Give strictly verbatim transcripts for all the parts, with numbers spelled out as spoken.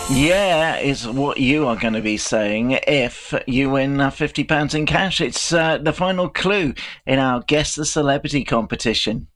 Yeah, is what you are going to be saying if you win uh, fifty pounds in cash. It's uh, the final clue in our Guess the Celebrity competition.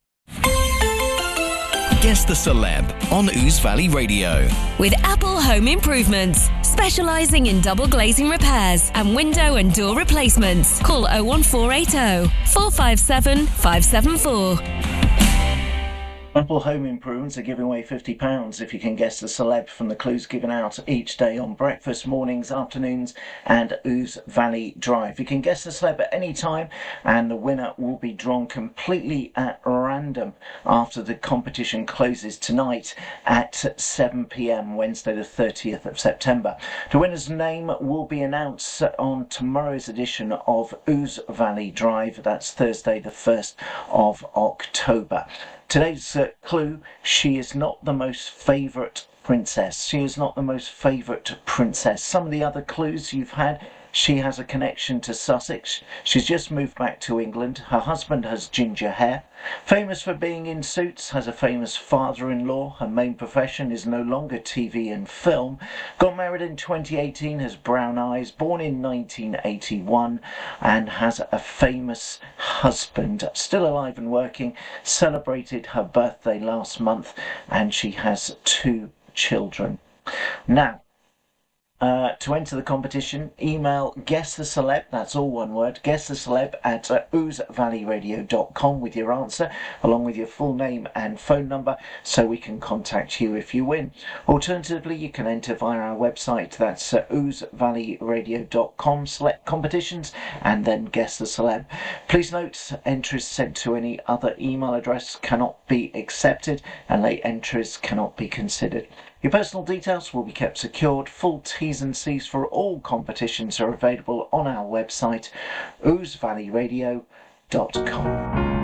Guess the Celeb on Ouse Valley Radio. With Apple Home Improvements, specialising in double glazing repairs and window and door replacements. Call oh one four eight oh, four five seven, five seven four. Apple Home Improvements are giving away fifty pounds if you can guess the celeb from the clues given out each day on breakfast, mornings, afternoons and Ouse Valley Drive. You can guess the celeb at any time and the winner will be drawn completely at random after the competition closes tonight at seven p m Wednesday the thirtieth of September. The winner's name will be announced on tomorrow's edition of Ouse Valley Drive. That's Thursday the first of October. Today's uh, clue, she is not the most favourite princess. She is not the most favourite princess. Some of the other clues you've had, she has a connection to Sussex. She's just moved back to England. Her husband has ginger hair. Famous for being in Suits, has a famous father-in-law. Her main profession is no longer T V and film. Got married in twenty eighteen, has brown eyes, born in nineteen eighty-one, and has a famous husband, still alive and working. Celebrated her birthday last month, and she has two children. Now, Uh, to enter the competition, email guess the celeb, that's all one word, guess the celeb at uh, ouse valley radio dot com with your answer, along with your full name and phone number, so we can contact you if you win. Alternatively, you can enter via our website, that's uh, ouse valley radio dot com, select competitions, and then guess the celeb. Please note, entries sent to any other email address cannot be accepted, and late entries cannot be considered. Your personal details will be kept secured. Full T's and C's for all competitions are available on our website, ouse valley radio dot com.